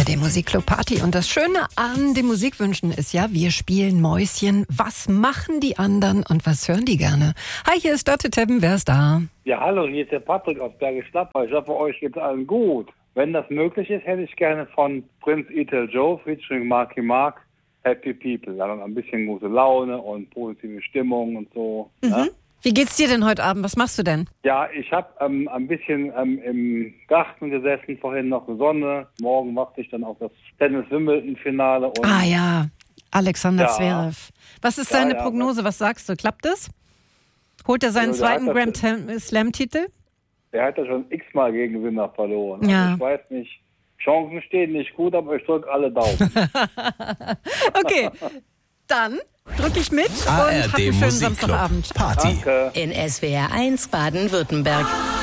dem Musikclub Party. Und das Schöne an den Musikwünschen ist ja, wir spielen Mäuschen. Was machen die anderen und was hören die gerne? Hi, hier ist Dörte Teppen, wer ist da? Ja, hallo, hier ist der Patrick aus Bergisch Gladbach. Ich hoffe, euch geht's allen gut. Wenn das möglich ist, hätte ich gerne von Prince Ital Joe featuring Marky Mark Happy People. Da haben ein bisschen gute Laune und positive Stimmung und so. Mhm. Ja? Wie geht's dir denn heute Abend? Was machst du denn? Ja, ich habe ein bisschen im Garten gesessen, vorhin noch die Sonne. Morgen warte ich dann auf das Tennis-Wimbledon-Finale. Ah ja, Alexander Zverev. Was ist deine Ja, Prognose? Was sagst du? Klappt es? Holt er seinen zweiten Grand Slam-Titel? Der hat ja schon x-mal gegen Winner verloren. Ja. Also ich weiß nicht, Chancen stehen nicht gut, aber ich drücke alle Daumen. Okay, dann drücke ich mit und ARD hab einen schönen Musikclub Samstagabend. Party. Danke. In SWR 1 Baden-Württemberg.